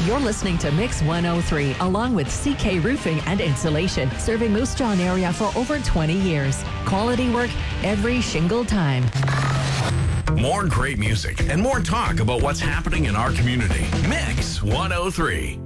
You're listening to Mix 103 along with CK Roofing and Insulation, serving Moose Jaw area for over 20 years. Quality work every shingle time. More great music and more talk about what's happening in our community. Mix 103.